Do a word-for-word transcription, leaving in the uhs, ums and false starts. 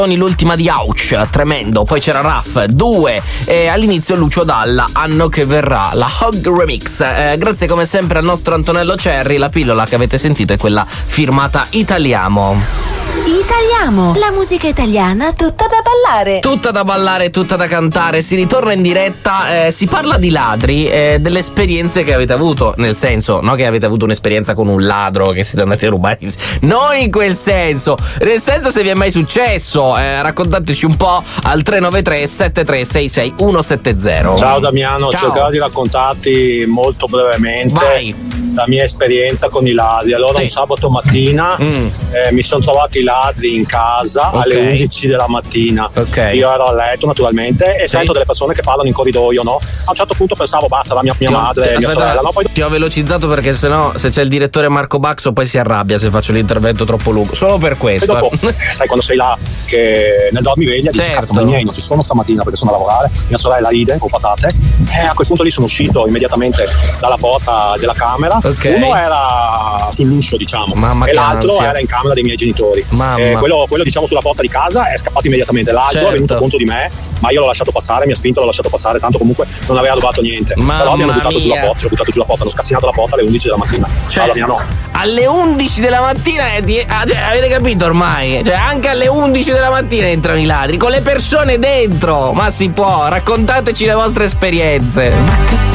L'ultima di Ouch, tremendo. Poi c'era Raff due e all'inizio Lucio Dalla, Anno che verrà, la Hug Remix. Eh, grazie come sempre al nostro Antonello Cerri. La pillola che avete sentito è quella firmata Italiamo. Italiamo, la musica italiana tutta da ballare. Tutta da ballare, tutta da cantare. Si ritorna in diretta, eh, si parla di ladri, eh, delle esperienze che avete avuto. Nel senso, non che avete avuto un'esperienza con un ladro che siete andati a rubare, non in quel senso. Nel senso, se vi è mai successo, eh, raccontateci un po' al tre nove tre sette tre sei sei uno sette zero. Ciao Damiano, Ciao. cercherò di raccontarti molto brevemente Vai. la mia esperienza con i ladri. Allora, Sì. un sabato mattina Mm. eh, mi sono trovati i ladri in casa Ok. alle undici della mattina. Ok. Io ero a letto naturalmente e Sì. sento delle persone che parlano in corridoio, no? A un certo punto pensavo, basta, la mia, mia Ti ho- madre, mia aspetta, sorella, no? Poi ti ho velocizzato perché sennò, se c'è il direttore Marco Baxo, poi si arrabbia se faccio l'intervento troppo lungo. Solo per E questo. dopo, eh. sai, quando sei là che nel dormiveglia dici, Certo. cazzo, ma i miei non ci sono stamattina perché sono a lavorare, mia sorella ride o patate, e a quel punto lì sono uscito immediatamente dalla porta della camera. Ok. Uno era sull'uscio, diciamo, Mamma e che l'altro ansia. era in camera dei miei genitori. Mamma. Eh, quello, quello diciamo sulla porta di casa è scappato immediatamente, l'altro Certo. è venuto contro di me, ma io l'ho lasciato passare, mi ha spinto, l'ho lasciato passare, tanto comunque non aveva rubato niente. Mamma Però mi hanno buttato giù la mia. porta, mi hanno buttato giù la porta, hanno scassinato la porta alle undici della mattina. Cioè, Ciao Damiano. alle undici della mattina, è di- ah, cioè, avete capito ormai? Cioè, anche alle undici della mattina entrano i ladri con le persone dentro. Ma si può, raccontateci le vostre esperienze.